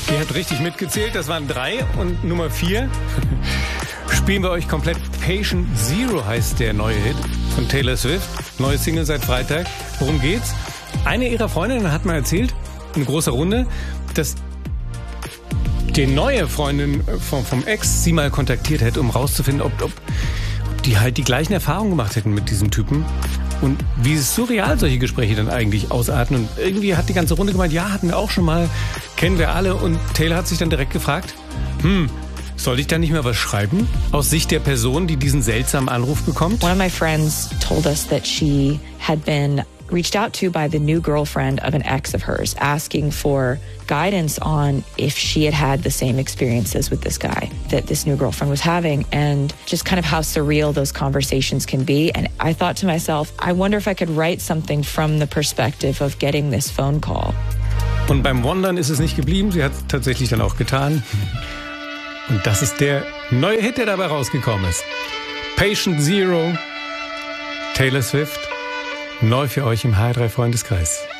Ihr habt richtig mitgezählt, das waren 3 und Nummer 4 spielen wir euch komplett. Patient Zero heißt der neue Hit von Taylor Swift. Neue Single seit Freitag. Worum geht's? Eine ihrer Freundinnen hat mal erzählt, in großer Runde, dass die neue Freundin vom Ex sie mal kontaktiert hätte, um rauszufinden, ob die halt die gleichen Erfahrungen gemacht hätten mit diesem Typen. Und wie surreal solche Gespräche dann eigentlich ausarten. Und irgendwie hat die ganze Runde gemeint, ja, hatten wir auch schon mal, kennen wir alle. Und Taylor hat sich dann direkt gefragt, soll ich da nicht mehr was schreiben? Aus Sicht der Person, die diesen seltsamen Anruf bekommt? One of my friends told us that she had been reached out to by the new girlfriend of an ex of hers, asking for guidance on if she had the same experiences with this guy that this new girlfriend was having, and just kind of how surreal those conversations can be. And I thought to myself, I wonder if I could write something from the perspective of getting this phone call. Und beim Wondern ist es nicht geblieben, sie hat es tatsächlich dann auch getan. Und das ist der neue Hit, der dabei rausgekommen ist. Patient Zero, Taylor Swift, neu für euch im HR3 Freundeskreis.